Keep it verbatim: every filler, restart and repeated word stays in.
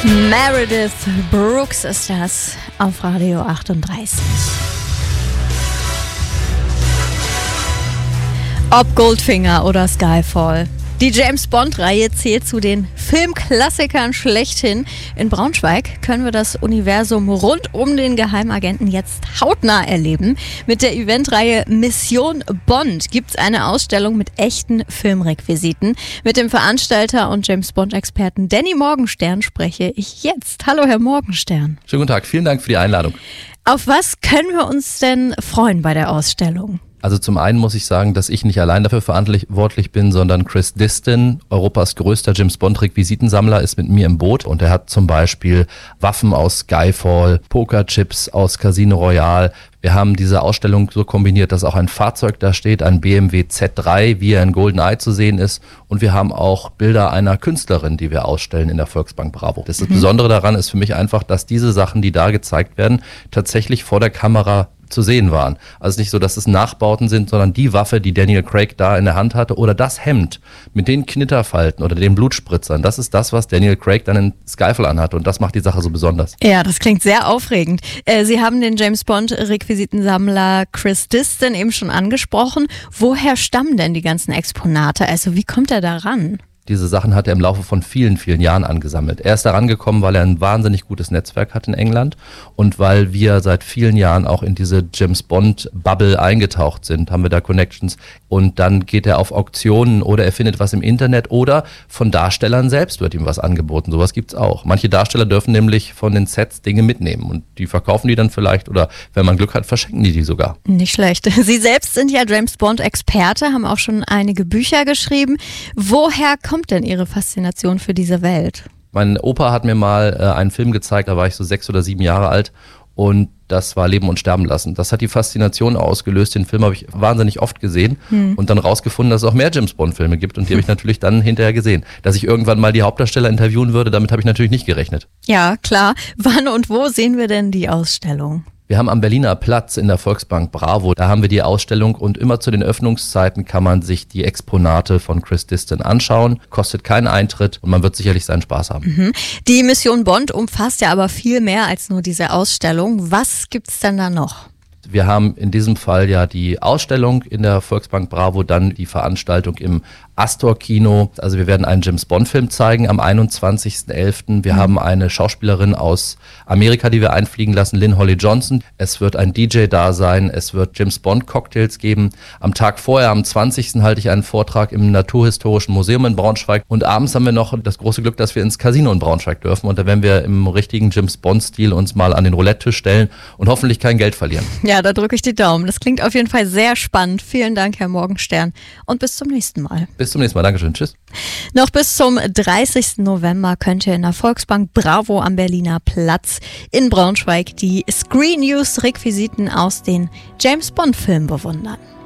Meredith Brooks ist das auf Radio achtunddreißig. Ob Goldfinger oder Skyfall. Die James-Bond-Reihe zählt zu den Filmklassikern schlechthin. In Braunschweig können wir das Universum rund um den Geheimagenten jetzt hautnah erleben. Mit der Eventreihe Mission Bond gibt es eine Ausstellung mit echten Filmrequisiten. Mit dem Veranstalter und James-Bond-Experten Danny Morgenstern spreche ich jetzt. Hallo, Herr Morgenstern. Schönen guten Tag, vielen Dank für die Einladung. Auf was können wir uns denn freuen bei der Ausstellung? Also zum einen muss ich sagen, dass ich nicht allein dafür verantwortlich bin, sondern Chris Diston, Europas größter James-Bond-Requisitensammler, ist mit mir im Boot und er hat zum Beispiel Waffen aus Skyfall, Pokerchips aus Casino Royale. Wir haben diese Ausstellung so kombiniert, dass auch ein Fahrzeug da steht, ein B M W Z drei, wie er in GoldenEye zu sehen ist. Und wir haben auch Bilder einer Künstlerin, die wir ausstellen in der Volksbank Bravo. Das, das mhm. Besondere daran ist für mich einfach, dass diese Sachen, die da gezeigt werden, tatsächlich vor der Kamera zu sehen waren. Also nicht so, dass es Nachbauten sind, sondern die Waffe, die Daniel Craig da in der Hand hatte oder das Hemd mit den Knitterfalten oder den Blutspritzern, das ist das, was Daniel Craig dann in Skyfall anhatte und das macht die Sache so besonders. Ja, das klingt sehr aufregend. Äh, Sie haben den James-Bond-Requisitensammler Chris Diston eben schon angesprochen. Woher stammen denn die ganzen Exponate? Also wie kommt er da ran? Diese Sachen hat er im Laufe von vielen, vielen Jahren angesammelt. Er ist da rangekommen, weil er ein wahnsinnig gutes Netzwerk hat in England und weil wir seit vielen Jahren auch in diese James-Bond-Bubble eingetaucht sind, haben wir da Connections. Und dann geht er auf Auktionen oder er findet was im Internet oder von Darstellern selbst wird ihm was angeboten. Sowas gibt's auch. Manche Darsteller dürfen nämlich von den Sets Dinge mitnehmen und die verkaufen die dann vielleicht oder wenn man Glück hat, verschenken die die sogar. Nicht schlecht. Sie selbst sind ja James-Bond-Experte, haben auch schon einige Bücher geschrieben. Woher kommt denn Ihre Faszination für diese Welt? Mein Opa hat mir mal äh, einen Film gezeigt, da war ich so sechs oder sieben Jahre alt und das war Leben und Sterben lassen. Das hat die Faszination ausgelöst. Den Film habe ich wahnsinnig oft gesehen hm. und dann rausgefunden, dass es auch mehr James-Bond-Filme gibt und die habe ich natürlich dann hinterher gesehen. Dass ich irgendwann mal die Hauptdarsteller interviewen würde, damit habe ich natürlich nicht gerechnet. Ja, klar. Wann und wo sehen wir denn die Ausstellung? Wir haben am Berliner Platz in der Volksbank Bravo, da haben wir die Ausstellung und immer zu den Öffnungszeiten kann man sich die Exponate von Chris Diston anschauen. Kostet keinen Eintritt und man wird sicherlich seinen Spaß haben. Mhm. Die Mission Bond umfasst ja aber viel mehr als nur diese Ausstellung. Was gibt's denn da noch? Wir haben in diesem Fall ja die Ausstellung in der Volksbank Bravo, dann die Veranstaltung im Astor-Kino. Also wir werden einen James-Bond-Film zeigen am einundzwanzigsten elften Wir mhm. haben eine Schauspielerin aus Amerika, die wir einfliegen lassen, Lynn Holly Johnson. Es wird ein D J da sein, es wird James-Bond-Cocktails geben. Am Tag vorher, am zwanzigsten halte ich einen Vortrag im Naturhistorischen Museum in Braunschweig. Und abends haben wir noch das große Glück, dass wir ins Casino in Braunschweig dürfen. Und da werden wir im richtigen James-Bond-Stil uns mal an den Roulette-Tisch stellen und hoffentlich kein Geld verlieren. Ja, da drücke ich die Daumen. Das klingt auf jeden Fall sehr spannend. Vielen Dank, Herr Morgenstern. Und bis zum nächsten Mal. Bis zum nächsten Mal. Dankeschön. Tschüss. Noch bis zum dreißigsten November könnt ihr in der Volksbank Bravo am Berliner Platz in Braunschweig die Screen News Requisiten aus den James-Bond-Filmen bewundern.